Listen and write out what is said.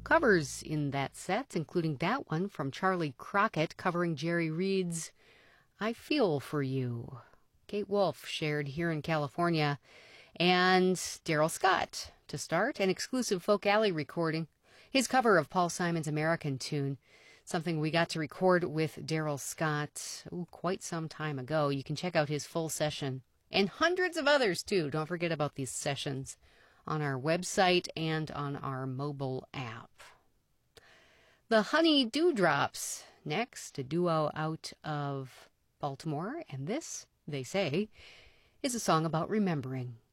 covers in that set, including that one from Charlie Crockett covering Jerry Reed's I Feel For You. Kate Wolf shared Here in California, and Daryl Scott to start, an exclusive Folk Alley recording, his cover of Paul Simon's American Tune, something we got to record with Daryl Scott quite some time ago. You can check out his full session, and hundreds of others too. Don't forget about these sessions on our website and on our mobile app. The Honey Dewdrops next, a duo out of Baltimore, and this, they say, is a song about remembering.